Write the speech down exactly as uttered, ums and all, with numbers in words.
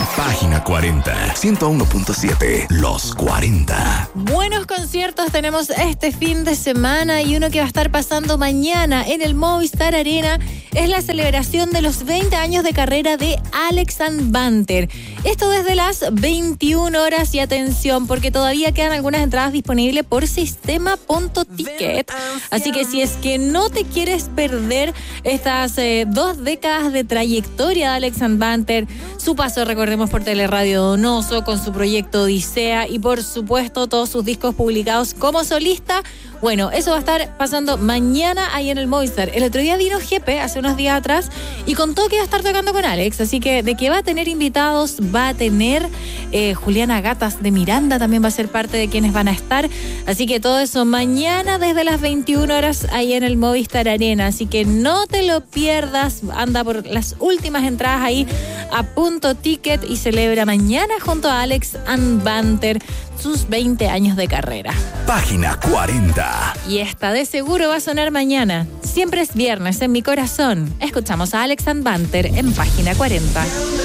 Página cuarenta, ciento uno punto siete, Los cuarenta. Buenos conciertos tenemos este fin de semana y uno que va a estar pasando mañana en el Movistar Arena es la celebración de los veinte años de carrera de Alex and Banter. Esto desde las veintiuna horas y atención porque todavía quedan algunas entradas disponibles por sistema punto ticket. Así que si es que no te quieres perder estas eh, dos décadas de trayectoria de Alex and Banter, su paso, recordemos, por Teleradio Donoso con su proyecto Odisea y por supuesto todos sus discos publicados como solista, bueno, eso va a estar pasando mañana ahí en el Movistar. El otro día vino Jepe, hace unos días atrás, y contó que va a estar tocando con Alex, así que de que va a tener invitados, va a tener eh, Juliana Gatas de Miranda, también va a ser parte de quienes van a estar, así que todo eso mañana desde las veintiuna horas ahí en el Movistar Arena, así que no te lo pierdas, anda por las últimas entradas ahí a Punto Ticket y celebra mañana junto a Alex and Banter sus veinte años de carrera. Página cuarenta. Y esta de seguro va a sonar mañana. Siempre es viernes en mi corazón. Escuchamos a Alex and Banter en Página cuarenta.